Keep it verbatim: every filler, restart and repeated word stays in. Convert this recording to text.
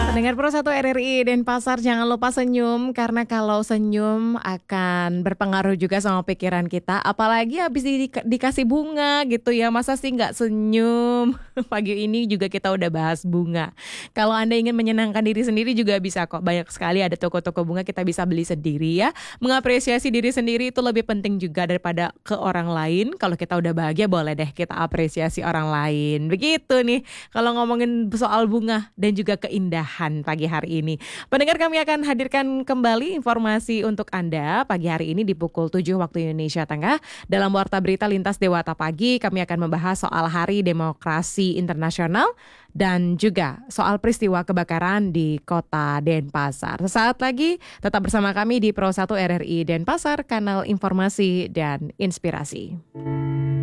Pendengar Pro satu R R I Denpasar, jangan lupa senyum karena kalau senyum akan berpengaruh juga sama pikiran kita. Apalagi habis di, dikasih bunga gitu ya, masa sih nggak senyum? Pagi ini juga kita udah bahas bunga. Kalau Anda ingin menyenangkan diri sendiri juga bisa kok. Banyak sekali ada toko-toko bunga kita bisa beli sendiri ya. Mengapresiasi diri sendiri itu lebih penting juga daripada ke orang lain. Kalau kita udah bahagia boleh deh kita apresiasi orang lain. Begitu nih kalau ngomongin soal bunga dan juga keindahan pagi hari ini. Pendengar, kami akan hadirkan kembali informasi untuk Anda pagi hari ini di pukul tujuh waktu Indonesia Tengah. Dalam Warta Berita Lintas Dewata Pagi, kami akan membahas soal Hari Demokrasi Internasional dan juga soal peristiwa kebakaran di Kota Denpasar. Sesaat lagi tetap bersama kami di Pro satu R R I Denpasar, kanal informasi dan inspirasi.